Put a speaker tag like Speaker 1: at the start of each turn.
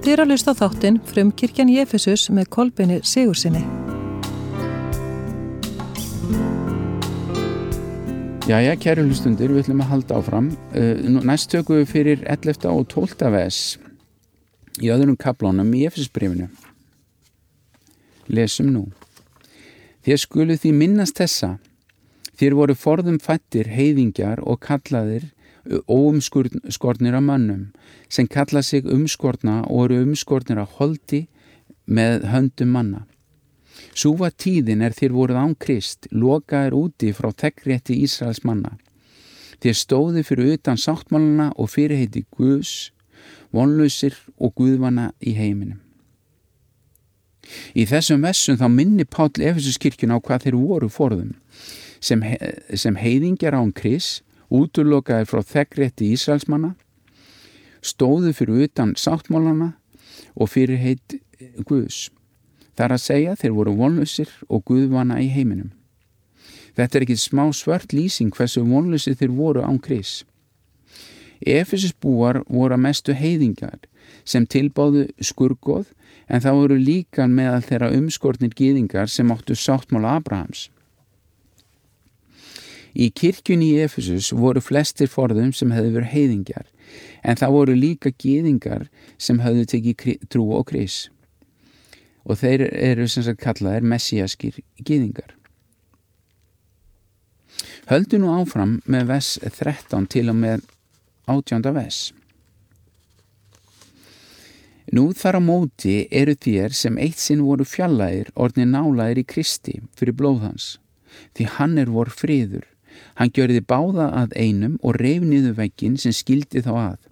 Speaker 1: Þið eru að hlusta á þáttinn Frumkirkjan í Efesus með Kolbeini Sigurðssyni.
Speaker 2: Jæja, kæru hlustundur, við ætlum að halda áfram. Næst tökum við fyrir 11. og 12. vers í öðrum kaflánum í Efesusbréfinu. Lesum nú. Þér skuluð því minnast þessa. Þér voru forðum fæddir heiðingjar og kallaðir óumskornir af mönnum, sem kalla sig umskorna og eru umskornir af holdi með höndum manna. Sú var tíðin þér voruð án Krist, lokaðir úti frá þegnrétti Ísraels manna. Þér stóðu fyrir utan sáttmálana og fyrirheiti Guðs, vonlausir og guðvana í heiminum. Í þessum versum þá minni Páll Efesuskirkjuna á hvað þeir voru forðum, sem heiðingjar án Krist, útlokaðir frá þegnrétti Ísraels manna, stóðu fyrir utan sáttmálana og fyrirheit Guðs. Það að segja þeir voru vonlausir og guðvana í heiminum. Þetta ekki smá svört lýsing hversu vonlausir þeir voru án Krist. Efesusbúar voru að mestu heiðingar sem tilbáðu skurgoð, en það voru líka meðal þeirra umskornir gyðingar sem áttu sáttmála Abrahams. Í kirkjunni í Efesus voru flestir forðum sem hefðu verið heiðingjar, en það voru líka gyðingar sem hefðu tekið trú á Krist. Og þeir eru sem sagt kallaðir messiaskir gyðingar. Höldu nú áfram með vers 13 til og með 18. vers. Nú þar á móti eru þér sem eitt sinn voru fjarlægir orðnir nálægir í Kristi fyrir blóð hans, því hann vor friður. Hann gjörði báða að einum og reif niður vegginn sem skildi þá að,